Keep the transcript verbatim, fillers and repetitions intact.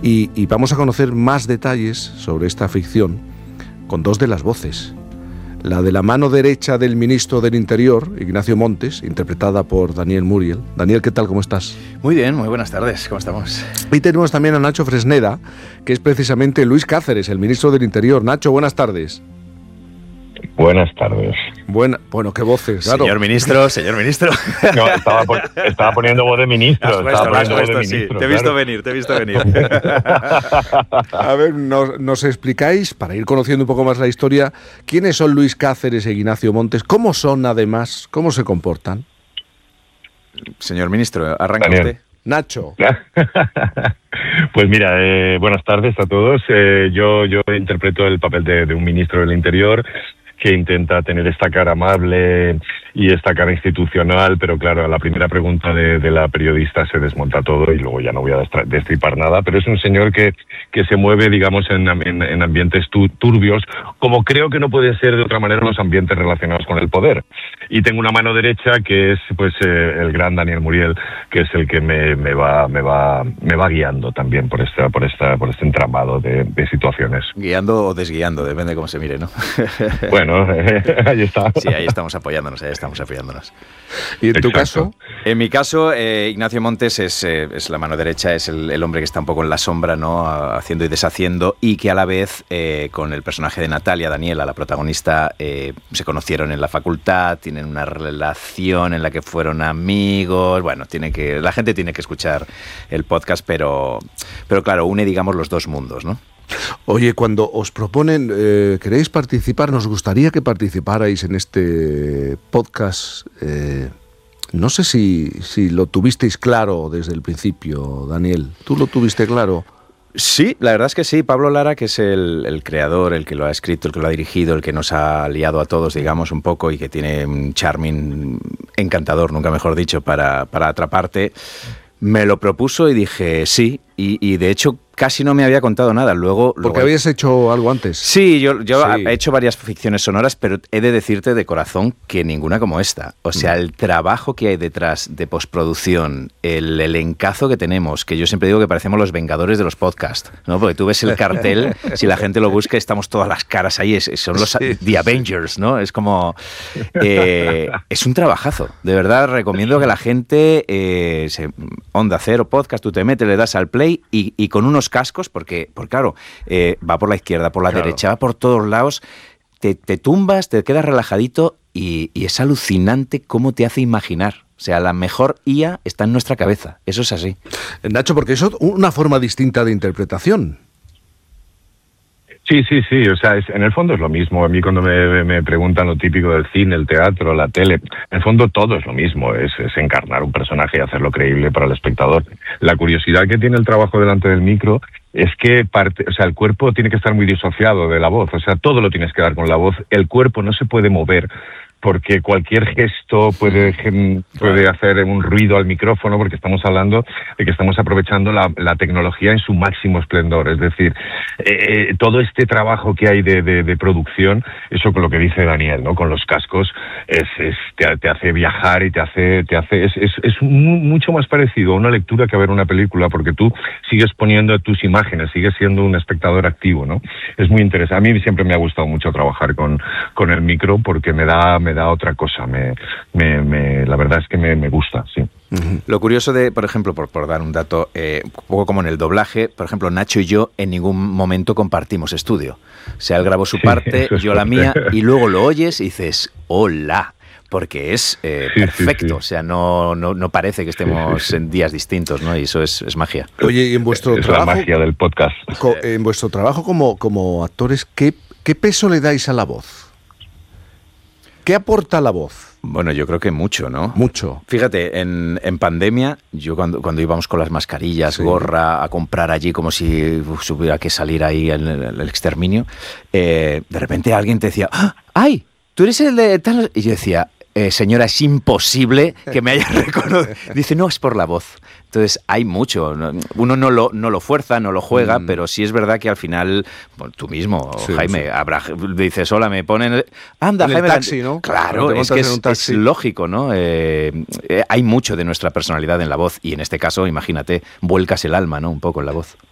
Y, y vamos a conocer más detalles sobre esta ficción con dos de las voces. La de la mano derecha del ministro del Interior, Ignacio Montes, interpretada por Daniel Muriel. Daniel, ¿qué tal? ¿Cómo estás? Muy bien, muy buenas tardes. ¿Cómo estamos? Y tenemos también a Nacho Fresneda, que es precisamente Luis Cáceres, el ministro del Interior. Nacho, buenas tardes. Buenas tardes. Buena, bueno, qué voces, claro. Señor ministro, señor ministro. No, estaba, pon, estaba poniendo voz de ministro. Has puesto, estaba poniendo puesto, voz de sí. ministro. Te he visto claro. venir, te he visto venir. A ver, nos, nos explicáis, para ir conociendo un poco más la historia, quiénes son Luis Cáceres e Ignacio Montes, cómo son además, cómo se comportan. Señor ministro, arranca Daniel. usted. Nacho. Pues mira, eh, buenas tardes a todos. Eh, yo, yo interpreto el papel de, de un ministro del Interior que intenta tener esta cara amable y esta cara institucional, pero claro, a la primera pregunta de, de la periodista se desmonta todo y luego ya no voy a destripar nada, pero es un señor que, que se mueve, digamos, en, en, en ambientes tu, turbios, como creo que no puede ser de otra manera en los ambientes relacionados con el poder. Y tengo una mano derecha que es pues eh, el gran Daniel Muriel, que es el que me, me va me va me va guiando también por esta por esta por este entramado de, de situaciones. Guiando o desguiando, depende de cómo se mire, ¿no? Bueno, ahí está. Sí, ahí estamos apoyándonos, ahí estamos apoyándonos. ¿Y en tu Exacto. caso? En mi caso, eh, Ignacio Montes es, eh, es la mano derecha, es el, el hombre que está un poco en la sombra, ¿no? Haciendo y deshaciendo, y que a la vez, eh, con el personaje de Natalia, Daniela, la protagonista, eh, se conocieron en la facultad, tienen una relación en la que fueron amigos. Bueno, tiene que, la gente tiene que escuchar el podcast, pero, pero claro, une, digamos, los dos mundos, ¿no? Oye, cuando os proponen, eh, queréis participar, nos gustaría que participarais en este podcast. Eh, no sé si, si lo tuvisteis claro desde el principio, Daniel. ¿Tú lo tuviste claro? Sí, la verdad es que sí. Pablo Lara, que es el, el creador, el que lo ha escrito, el que lo ha dirigido, el que nos ha liado a todos, digamos, un poco, y que tiene un charming encantador, nunca mejor dicho, para, para atraparte, me lo propuso y dije sí, y, y de hecho casi no me había contado nada. Luego, Porque luego... habías hecho algo antes. Sí, yo, yo Sí. he hecho varias ficciones sonoras, pero he de decirte de corazón que ninguna como esta. O sea, el trabajo que hay detrás de postproducción, el elencazo que tenemos, que yo siempre digo que parecemos los Vengadores de los podcasts, ¿no? Porque tú ves el cartel, si la gente lo busca, estamos todas las caras ahí, es, son los Sí. The Avengers, ¿no? Es como... Eh, es un trabajazo. De verdad, recomiendo que la gente... Eh, se, Onda Cero Podcast, tú te metes, le das al play y, y con unos cascos, porque, porque claro, eh, va por la izquierda, por la Claro. derecha, va por todos lados, te, te tumbas, te quedas relajadito y, y es alucinante cómo te hace imaginar. O sea, la mejor I A está en nuestra cabeza. Eso es así. Nacho, porque es una forma distinta de interpretación. Sí, sí, sí, o sea, es, en el fondo es lo mismo. A mí cuando me, me preguntan lo típico del cine, el teatro, la tele, en el fondo todo es lo mismo, es, es encarnar un personaje y hacerlo creíble para el espectador. La curiosidad que tiene el trabajo delante del micro es que parte, o sea, el cuerpo tiene que estar muy disociado de la voz, o sea, todo lo tienes que dar con la voz, el cuerpo no se puede mover, porque cualquier gesto puede, puede hacer un ruido al micrófono, porque estamos hablando de que estamos aprovechando la, la tecnología en su máximo esplendor. Es decir, eh, todo este trabajo que hay de, de, de producción, eso con lo que dice Daniel, ¿no? Con los cascos, es, es te, te hace viajar y te hace... te hace es, es, es mucho más parecido a una lectura que a ver una película, porque tú sigues poniendo tus imágenes, sigues siendo un espectador activo, ¿no? Es muy interesante. A mí siempre me ha gustado mucho trabajar con, con el micro, porque me da... Me da otra cosa, me, me, me, la verdad es que me, me gusta, sí. Uh-huh. Lo curioso de, por ejemplo, por, por dar un dato, eh, un poco como en el doblaje, por ejemplo, Nacho y yo en ningún momento compartimos estudio. O sea, él grabó su Sí, parte, eso es yo la fuerte. mía, y luego lo oyes y dices, hola, porque es eh, Sí, sí, perfecto, sí. o sea, no, no, no parece que estemos Sí, sí, sí. en días distintos, ¿no? Y eso es, es magia. Oye, y en vuestro Es trabajo, la magia del podcast. co- en vuestro trabajo como, como actores, ¿qué, ¿qué peso le dais a la voz? ¿Qué aporta la voz? Bueno, yo creo que mucho, ¿no? Mucho. Fíjate, en, en pandemia, yo cuando, cuando íbamos con las mascarillas, Sí. gorra, a comprar allí como si uf, hubiera que salir ahí en el, el exterminio, eh, de repente alguien te decía, ¡Ah! ¡Ay! ¿Tú eres el de tal? Y yo decía, eh, señora, es imposible que me haya reconocido. Dice, no, es por la voz. Entonces, hay mucho. ¿no? Uno no lo, no lo fuerza, no lo juega, mm. pero sí es verdad que al final, bueno, tú mismo, sí, Jaime, sí. habrá, dices, hola, me ponen... Anda, en Jaime. el taxi, ¿no? Claro, Te es montas que en es, un taxi. es lógico, ¿no? Eh, eh, hay mucho de nuestra personalidad en la voz y en este caso, imagínate, vuelcas el alma, ¿no? Un poco en la voz.